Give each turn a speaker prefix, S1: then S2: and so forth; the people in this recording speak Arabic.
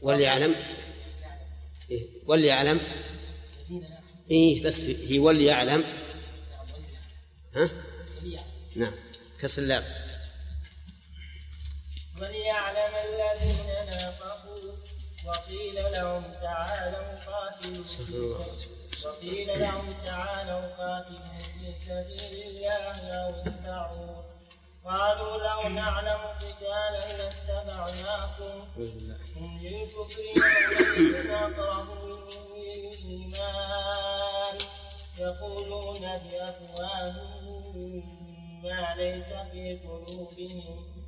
S1: وليعلم وليعلم بس هي وليعلم. ها؟ نعم كسر اللام.
S2: وليعلم الذين نافقوا وقيل لهم تعالوا قاتلوا في سبيل الله أو ادفعوا قالوا لو نعلم قتالا لاتبعناكم هم للكفر يومئذ أقرب للإيمان يقولون بأفواههم ما ليس في قلوبهم